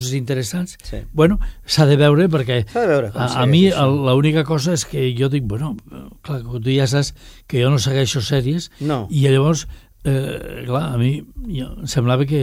coses interessants. Bueno, s'ha de veure perquè a mi l'única cosa és que jo dic, bueno, clar, tu ja saps que jo no segueixo sèries i llavors, clar, a mi em semblava que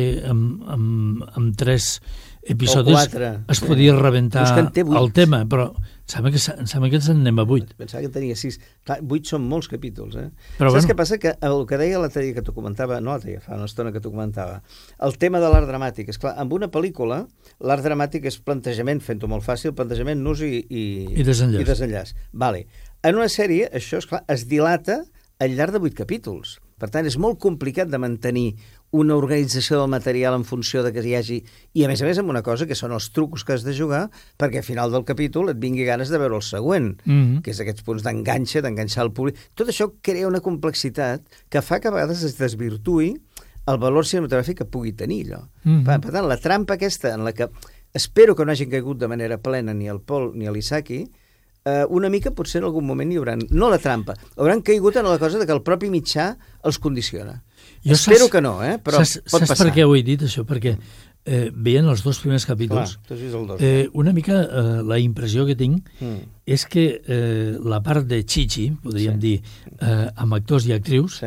amb 3 episodis es podia rebentar el tema, però em sembla que ens en anem a 8. Pensava que tenia 6. Clar, 8 són molts capítols, Saps què passa? Que el que deia l'altre dia que t'ho comentava, fa una estona que t'ho comentava, el tema de l'art dramàtic, esclar, amb una pel·lícula, l'art dramàtic és plantejament, fent-ho molt fàcil, plantejament, nus i desenllaç. Vale. En una sèrie, això, esclar, es dilata al llarg de 8 capítols. Per tant, és molt complicat de mantenir una organització del material en funció de que hi hagi... I, a més, amb una cosa, que són els trucos que has de jugar perquè al final del capítol et vingui ganes de veure el següent, que és aquests punts d'enganxa, d'enganxar el públic. Tot això crea una complexitat que fa que a vegades es desvirtuï el valor cinematogràfic que pugui tenir, allò. Per tant, la trampa aquesta en la que espero que no hagin caigut de manera plena ni el Pol ni l'Isaki, una mica potser en algun moment hi hauran, no la trampa, hauran caigut en la cosa de que el propi mitjà els condiciona. Espero que no, però pot passar. Saps per què ho he dit, això? Perquè veient els 2 primers capítols, una mica la impressió que tinc és que la part de Chichi, podríem dir, amb actors i actrius,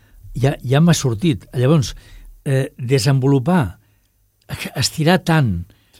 ja m'ha sortit. Llavors, desenvolupar, estirar tant,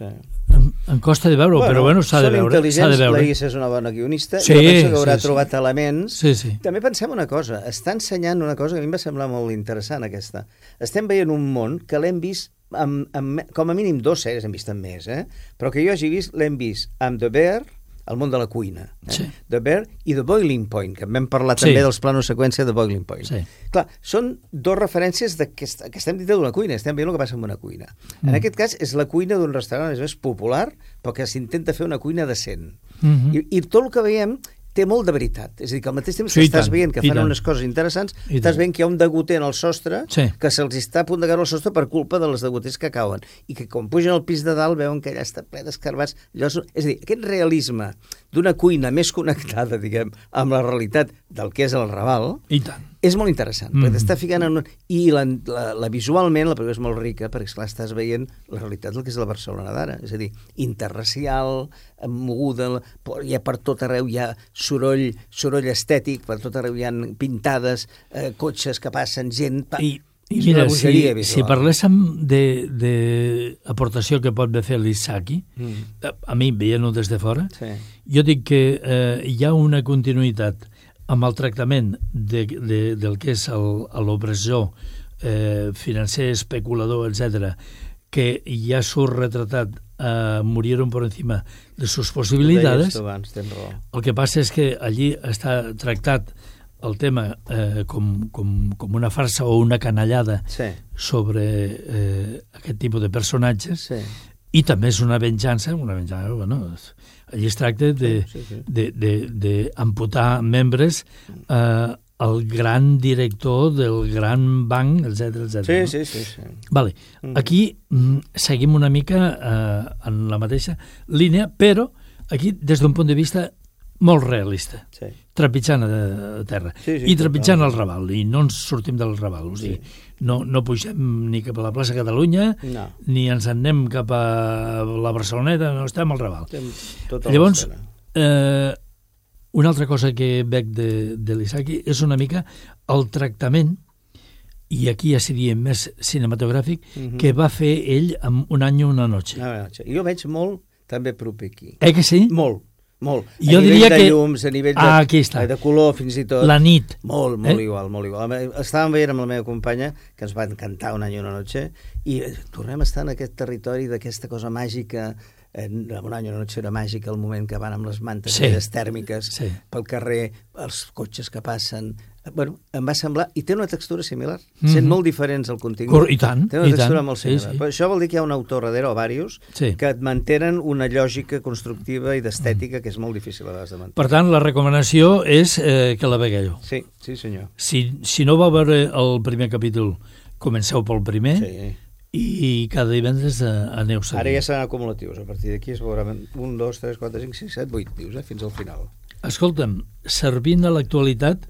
em costa de veure-ho, però bueno, s'ha de veure. Són intel·ligents, la Issa és una bona guionista, jo penso que haurà trobat elements. També pensem una cosa, està ensenyant una cosa que a mi em va semblar molt interessant, aquesta. Estem veient un món que l'hem vist, com a mínim 2 sèries, hem vist en més, però que jo hagi vist, l'hem vist amb The Bear, el món de la cuina, The Bear i The Boiling Point, que en vam parlar també dels planos seqüència de Boiling Point. Clar, són 2 referències que estem dintre d'una cuina, estem veient el que passa en una cuina. En aquest cas és la cuina d'un restaurant més popular, però que s'intenta fer una cuina decent. I tot el que veiem té molt de veritat. És a dir, que al mateix temps que estàs veient que fan unes coses interessants, estàs veient que hi ha un degoter en el sostre que se'ls està a punt de caure al sostre per culpa de les degoters que cauen. I que quan pugen al pis de dalt veuen que allà està ple d'escarbats. És a dir, aquest realisme d'una cuina més connectada, diguem, amb la realitat del que és el Raval, és molt interessant, perquè t'està ficant en... I visualment la pel·lícula és molt rica, perquè, esclar, estàs veient la realitat del que és la Barcelona d'ara. És a dir, interracial, moguda, hi ha per tot arreu, hi ha soroll estètic, per tot arreu hi ha pintades, cotxes que passen, gent... I mira, si parléssim d'aportació que pot fer l'Isaki, a mi, veient-ho des de fora, jo dic que hi ha una continuïtat amb el tractament del que és l'opressor financer, especulador, etc., que ja surt retratat murieron por encima de sus posibilidades. El que passa és que allí està tractat el tema com una farsa o una canallada sobre aquest tipus de personatges, i també és una venjança, bueno, allí es tracta d'amputar membres al gran director del gran banc, etc. Sí. Vale. Aquí seguim una mica en la mateixa línia, però aquí des d'un punt de vista molt realista, trepitjant a terra, i trepitjant el Raval, i no ens sortim del Raval, o sigui, no pugem ni cap a la plaça Catalunya, ni ens anem cap a la Barceloneta, no estem al Raval. Llavors, una altra cosa que veig de l'Isaki és una mica el tractament, i aquí ja seria més cinematogràfic, que va fer ell amb Un año, una noche. Jo veig molt també proper aquí. Que sí? Molt. Jo diria que... A nivell de llums, a nivell de color, fins i tot. La nit. Molt igual. Estàvem veient amb la meva companya, que ens va encantar Un año, una noche, i tornem a estar en aquest territori d'aquesta cosa màgica. Un any una noche era màgica, el moment que van amb les mantes tèrmiques pel carrer, els cotxes que passen. Bueno, em va semblar... I té una textura similar. Sent molt diferents el contingut. I tant. Té una textura molt similar. Però això vol dir que hi ha un autor darrere, o diversos, que et mantenen una lògica constructiva i d'estètica que és molt difícil a vegades de mantenir. Per tant, la recomanació és que la vegueu. Sí, senyor. Si no vau veure el primer capítol, comenceu pel primer, i cada divendres aneu seguint. Ara ja seran acumulatius, a partir d'aquí es veuran 1, 2, 3, 4, 5, 6, 7, 8, dius, fins al final. Escolta'm, servint a l'actualitat,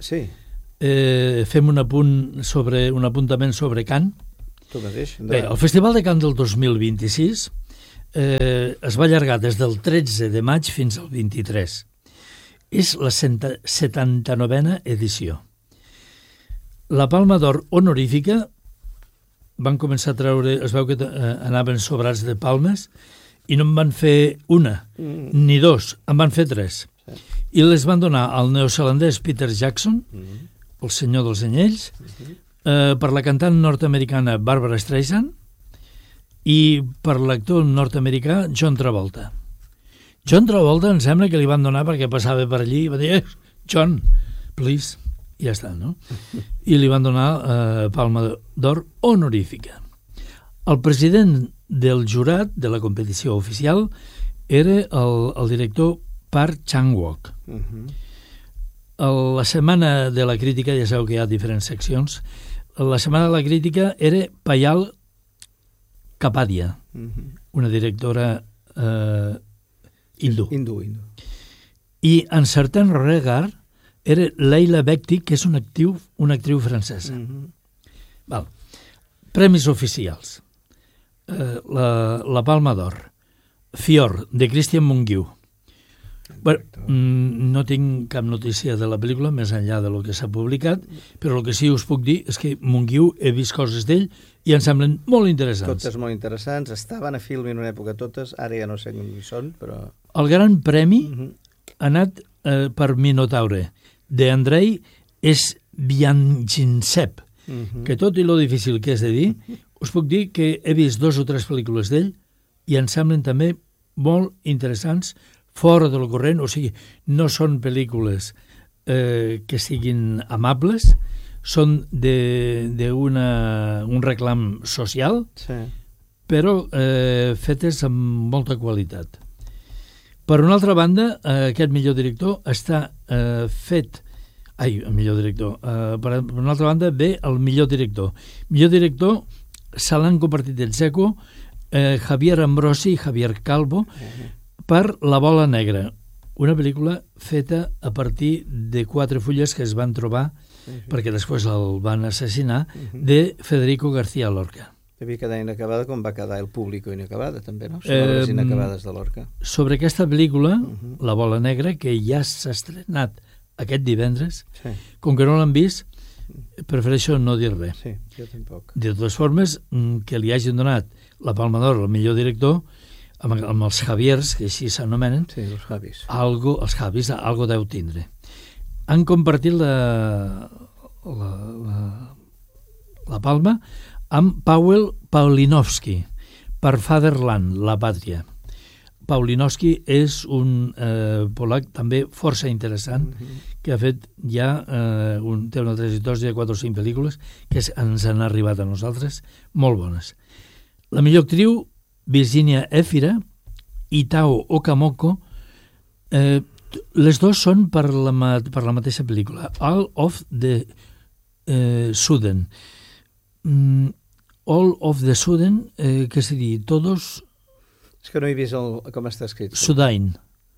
fem un apuntament sobre Cannes. Tu mateix. Bé, el Festival de Cannes del 2026 es va allargar des del 13 de maig fins al 23. És la 79a edició. La Palma d'Or honorífica van començar a treure, es veu que anaven sobrats de palmes, i no en van fer una, ni dos, en van fer 3. I les van donar al neozelandès Peter Jackson, el senyor dels anyells, per la cantant nord-americana Barbara Streisand i per l'actor nord-americà John Travolta. John Travolta em sembla que li van donar perquè passava per allí i va dir, John, please, i ja està, no? I li van donar Palma d'Or honorífica. El president del jurat de la competició oficial era el director Park Chan-wook. La setmana de la crítica, ja sabeu que hi ha diferents seccions, la setmana de la crítica era Payal Kapadia, una directora hindú. I en certain regard era Leila Bekti, que és una actriu francesa. Val. Premis oficials. La Palma d'Or. Fior, de Christian Mungiu. Bueno, no tinc cap notícia de la pel·lícula més enllà de lo que s'ha publicat, però el que sí us puc dir és que Mungiu he vist coses d'ell i em semblen molt interessants. Totes molt interessants, estaven a film en una època totes, ara ja no sé qui són, però... El gran premi ha anat per Minotaure, d'Andrei Svianjintsev, que tot i lo difícil que és de dir, us puc dir que he vist 2 o 3 pel·lícules d'ell i em semblen també molt interessants, fora del corrent, o sigui, no són pel·lícules que siguin amables, són d'un reclam social, però fetes amb molta qualitat. Per una altra banda, aquest millor director està fet... millor director. Per una altra banda, ve el millor director. Millor director se l'han compartit el Zeco, Javier Ambrosi i Javier Calvo, per La bola negra, una pel·lícula feta a partir de 4 fulles que es van trobar, perquè després el van assassinar, de Federico García Lorca. Devia quedar inacabada com va quedar El público inacabada, també, no? Sobre les inacabades de Lorca. Sobre aquesta pel·lícula, La bola negra, que ja s'ha estrenat aquest divendres, com que no l'han vist, prefereixo no dir res. Sí, jo tampoc. De totes formes, que li hagin donat la Palma d'Or al millor director, amb els Javiers, que així s'anomenen, els Javis. Els Javis, algo deu tindre. Han compartit la Palma amb Paweł Pawlinowski per Fatherland, La pàtria. Pawlinowski és un polac també força interessant, que ha fet ja té una trajectòria de 4 o 5 pel·lícules que ens han arribat a nosaltres, molt bones. La millor actriu, Virginia Efira i Tao Okamoto, les dos són per la mateixa pel·lícula, All of the Sudden. All of the Sudden, què se diu? Todos... És que no he vist com està escrit. Sudain.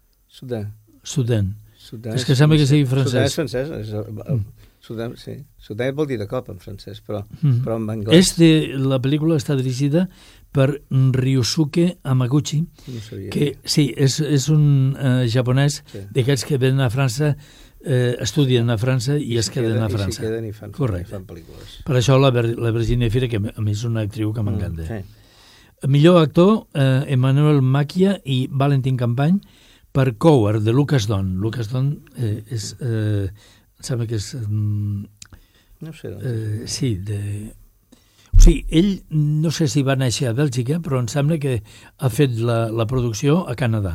És que sembla que sigui francès. Sudan és francès. Sudan, sí. Sudan vol dir de cop en francès, però en anglès. La pel·lícula està dirigida per Ryusuke Hamaguchi, que sí, és un japonès d'aquests que venen a França, estudien a França i es queden a França. I s'hi queden i fan pel·lícules. Per això la Virginia Efira, que a mi és una actriu que m'encanta. Millor actor, Emmanuel Macchia i Valentin Campany per Cower, de Lucas Don. Lucas Don és... sembla que és... no sé. Sí, o sigui, ell no sé si va néixer a Bèlgica, però em sembla que ha fet la producció a Canadà.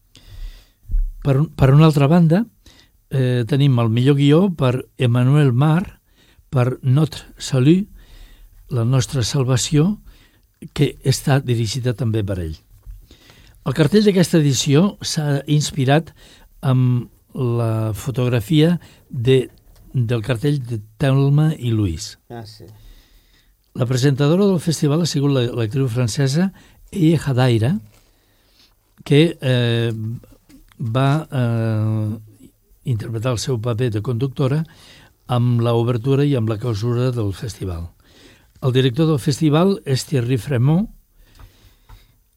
Per una altra banda, tenim el millor guió per Emmanuel Mar, per Notre Salut, La nostra salvació, que està dirigida també per ell. El cartell d'aquesta edició s'ha inspirat amb la fotografia del cartell de Thelma i Louise. Sí. La presentadora del festival ha sigut l'actriu francesa Eie Hadaira, que va interpretar el seu paper de conductora amb l'obertura i amb la clausura del festival. El director del festival és Thierry Fremont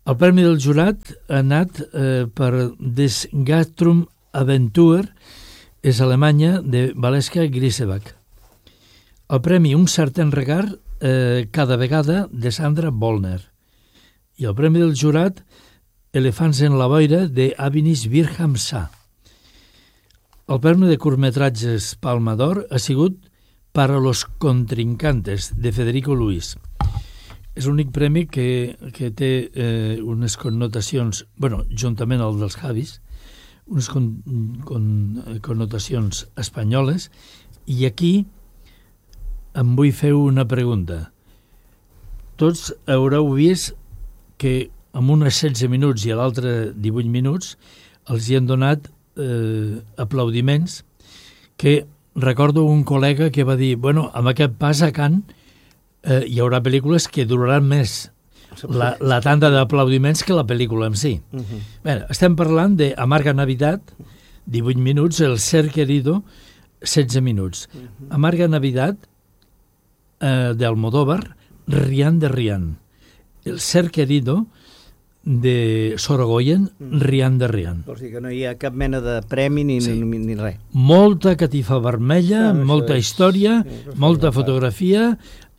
El Premi del Jurat ha anat per Des Gatrum Aventur, és Alemanya, de Valeska Grisebach. El Premi Un certain regard, cada vegada, de Sandra Bollner. I el Premi del Jurat, Elefants en la boira, de Avinis Birham-Sa. El Premi de curtmetratges Palma d'Or ha sigut Para los contrincantes, de Federico Luis. És l'únic premi que té unes connotacions, juntament al dels Javis, unes connotacions espanyoles, i aquí em vull fer una pregunta. Tots haureu vist que en unes 16 minuts i a l'altre 18 minuts els hi han donat aplaudiments, que recordo un col·lega que va dir, amb aquest pas a Cannes hi haurà pel·lícules que duraran més la tanda d'aplaudiments que la pel·lícula en si. Bé, estem parlant de Amarga Navidad, 18 minuts, El ser querido, 16 minuts. Amarga Navidad, de Almodóvar, Rian de Rian. El ser querido, de Sorogoyen, Rian de Rian. Vols dir que no hi ha cap mena de premi ni res. Molta catifa vermella, molta història, molta fotografia,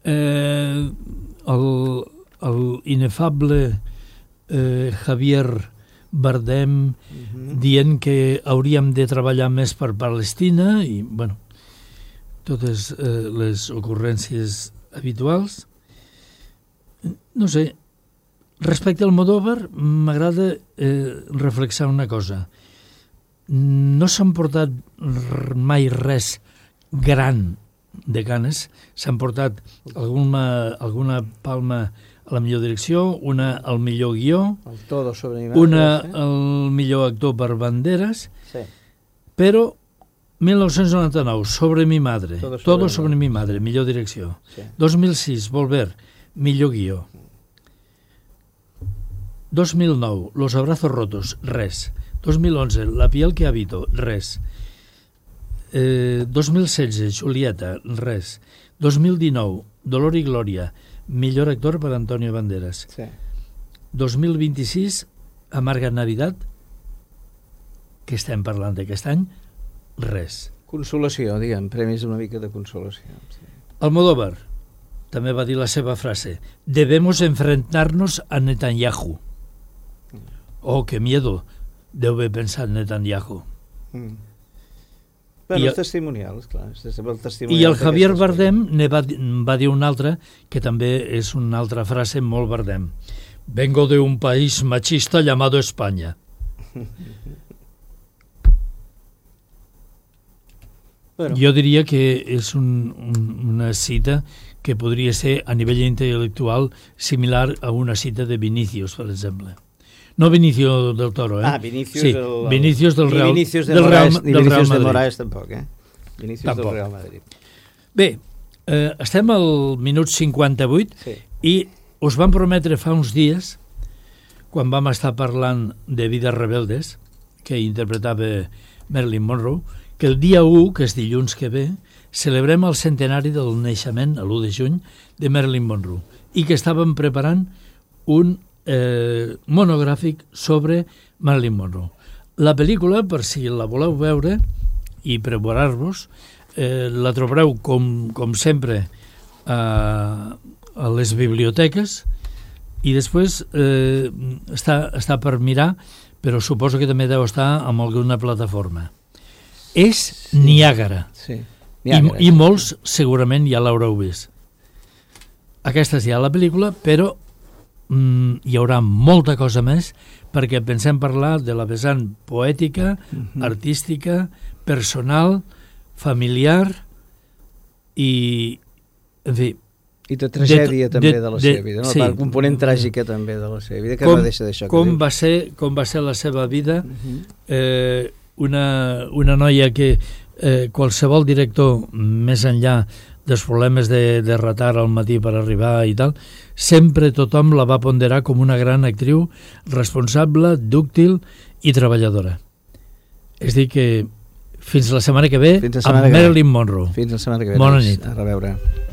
l'inefable Javier Bardem dient que hauríem de treballar més per Palestina i, totes les ocurrències habituals. No sé, respecte al Almodóvar m'agrada reflexar una cosa. No s'han portat mai res gran de Canes, s'han portat alguna palma a la millor direcció, una al millor guió, una al millor actor per Banderas, però 1999, Sobre mi madre, Todo sobre mi madre, millor direcció. 2006, Volver, millor guió. 2009, Los abrazos rotos, res. 2011, La piel que habito, res. 2016, Julieta, res. 2019, Dolor y Gloria, millor actor per Antonio Banderas. 2026, Amarga Navidad, que estem parlant d'aquest any, res. Consolació, diguem, premis una mica de consolació. Almodóvar també va dir la seva frase: debemos enfrentarnos a Netanyahu. Oh, qué miedo, deu haver pensat Netanyahu. Els testimonials, clar. I el Javier Bardem va dir una altra, que també és una altra frase molt Bardem. Vengo de un país machista llamado España. Jo diria que és una cita que podria ser a nivell intel·lectual similar a una cita de Vinicius, per exemple. No Vinicio del Toro, Vinicius, sí, Vinicius del Real Madrid. Vinicius de Moraes tampoc, Vinicius del Real Madrid. Bé, estem al minut 58 i us vam prometre fa uns dies, quan vam estar parlant de Vides rebeldes, que interpretava Marilyn Monroe, que el dia 1, que és dilluns que ve, celebrem el centenari del naixement, l'1 de juny, de Marilyn Monroe, i que estàvem preparant un monogràfic sobre Marilyn Monroe. La pel·lícula, per si la voleu veure i preparar-vos, la trobareu com sempre a les biblioteques i després està per mirar, però suposo que també deu estar en alguna plataforma. És Niàgara. I molts segurament ja l'haureu vist. Aquesta és ja la pel·lícula, però hi haurà molta cosa més perquè pensem parlar de la vessant poètica, artística, personal, familiar i, en fi... I de tragèdia també de la seva vida, no? El component tràgica també de la seva vida, que no deixa d'això. Com va ser la seva vida, una noia que qualsevol director, més enllà dels problemes de retard al matí per arribar i tal, sempre tothom la va ponderar com una gran actriu responsable, dúctil i treballadora. És dir que fins la setmana que ve amb Marilyn Monroe. Fins la setmana que ve. Bona nit. A reveure.